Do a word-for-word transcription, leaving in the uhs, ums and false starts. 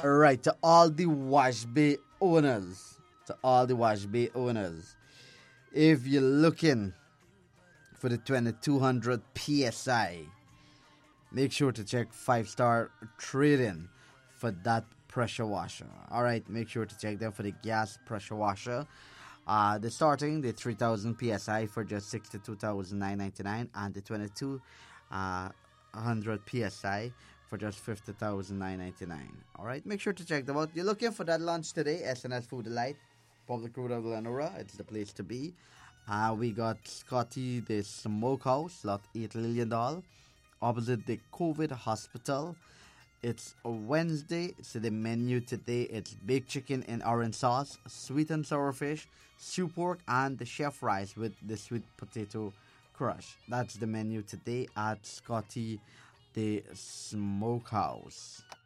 All right, to all the Wash Bay owners, to all the Wash Bay owners, if you're looking for the twenty-two hundred P S I, make sure to check Five Star Trading for that pressure washer. All right, make sure to check them for the gas pressure washer. Uh, they're starting the three thousand P S I for just sixty-two thousand nine hundred ninety-nine dollars and the twenty-two hundred P S I for just fifty thousand nine hundred ninety-nine dollars. All right, make sure to check them out. You're looking for that lunch today, S N S Food Delight, Public Road of Glenora. It's the place to be. Uh, we got Scotty, the Smokehouse, lot eight Lillian, opposite the COVID hospital. It's a Wednesday, so the menu today it's baked chicken in orange sauce, sweet and sour fish, stew pork, and the chef rice with the sweet potato crush. That's the menu today at Scotty the Smokehouse.